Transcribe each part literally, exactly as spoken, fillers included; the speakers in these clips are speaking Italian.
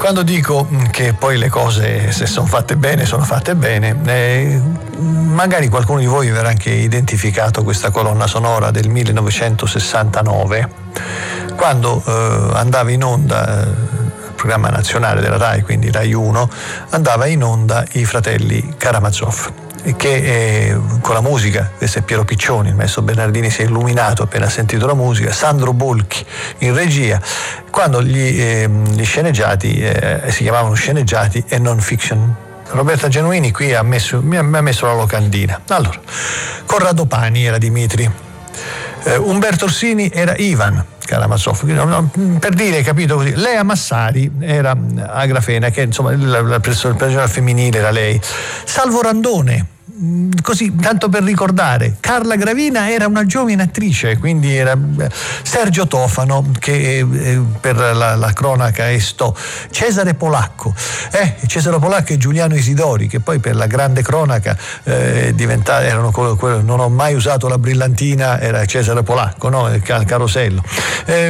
quando dico che poi le cose, se sono fatte bene, sono fatte bene, eh, magari qualcuno di voi avrà anche identificato questa colonna sonora del millenovecentosessantanove, quando eh, andava in onda eh, il programma nazionale della Rai, quindi Rai uno, andava in onda i fratelli Karamazov, che eh, con la musica, questo è Piero Piccioni, il maestro Bernardini si è illuminato appena ha sentito la musica, Sandro Bolchi in regia, quando gli, eh, gli sceneggiati eh, si chiamavano sceneggiati e non fiction. Roberta Genuini qui ha messo, mi ha messo la locandina. Allora, Corrado Pani era Dimitri, eh, Umberto Orsini era Ivan Karamazov, per dire, capito così. Lea Massari era Agrafena, che insomma il personaggio femminile era lei. Salvo Randone, così tanto per ricordare. Carla Gravina era una giovane attrice, quindi era Sergio Tofano, che eh, per la, la cronaca è sto. Cesare Polacco, eh, Cesare Polacco e Giuliano Isidori, che poi per la grande cronaca eh, diventati, erano quello, quello, non ho mai usato la brillantina, era Cesare Polacco, no? Il carosello. Eh,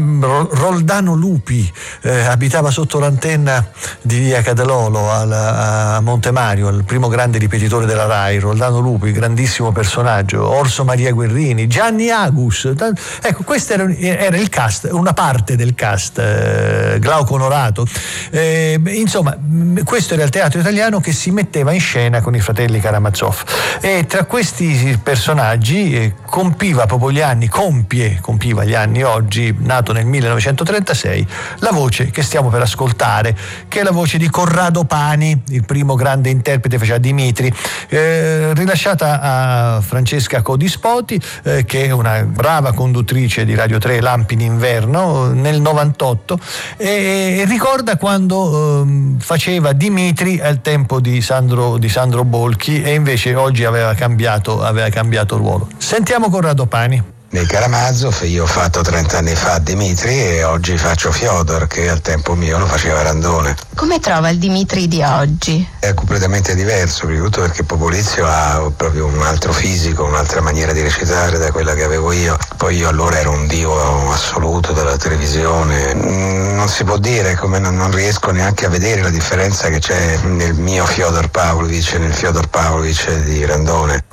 Roldano Lupi eh, abitava sotto l'antenna di via Cadelolo al, a Montemario, il primo grande ripetitore della Rai. Roldano Lupi, grandissimo personaggio. Orso Maria Guerrini, Gianni Agus, ecco, questo era, era il cast, una parte del cast. eh, Glauco Onorato, eh, insomma, questo era il teatro italiano che si metteva in scena con i fratelli Karamazov, e tra questi personaggi eh, compiva proprio gli anni, compie, compiva gli anni oggi, nato nel millenovecentotrentasei, la voce che stiamo per ascoltare, che è la voce di Corrado Pani, il primo grande interprete, faceva Dimitri, eh, rilasciata a Francesca Codispoti, eh, che è una brava conduttrice di Radio tre Lampi d'inverno, nel novantotto, e, e ricorda quando eh, faceva Dimitri al tempo di Sandro, di Sandro Bolchi, e invece oggi aveva cambiato, aveva cambiato ruolo. Sentiamo Corrado Pani. Nei Karamazov io ho fatto trent'anni fa Dimitri e oggi faccio Fyodor, che al tempo mio lo faceva Randone. Come trova il Dimitri di oggi? È completamente diverso, prima di tutto perché Popolizio ha proprio un altro fisico, un'altra maniera di recitare da quella che avevo io. Poi io allora ero un divo assoluto della televisione. Non si può dire, come non, non riesco neanche a vedere la differenza che c'è nel mio Fyodor Pavlovich e nel Fyodor Pavlovich di Randone.